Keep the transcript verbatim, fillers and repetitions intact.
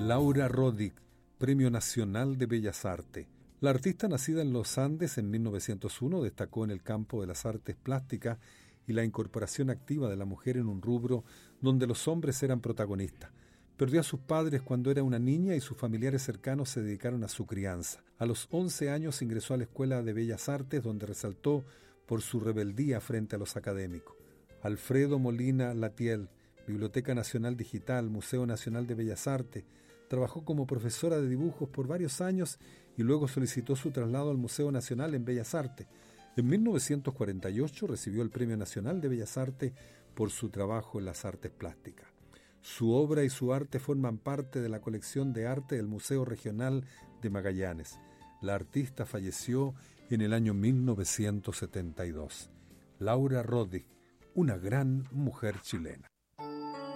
Laura Roddick, Premio Nacional de Bellas Artes. La artista, nacida en los Andes en mil novecientos uno, destacó en el campo de las artes plásticas y la incorporación activa de la mujer en un rubro donde los hombres eran protagonistas. Perdió a sus padres cuando era una niña y sus familiares cercanos se dedicaron a su crianza. A los once años ingresó a la Escuela de Bellas Artes, donde resaltó por su rebeldía frente a los académicos. Alfredo Molina Latiel, Biblioteca Nacional Digital, Museo Nacional de Bellas Artes. Trabajó como profesora de dibujos por varios años y luego solicitó su traslado al Museo Nacional en Bellas Artes. En mil novecientos cuarenta y ocho recibió el Premio Nacional de Bellas Artes por su trabajo en las artes plásticas. Su obra y su arte forman parte de la colección de arte del Museo Regional de Magallanes. La artista falleció en el año mil novecientos setenta y dos. Laura Roddick, una gran mujer chilena.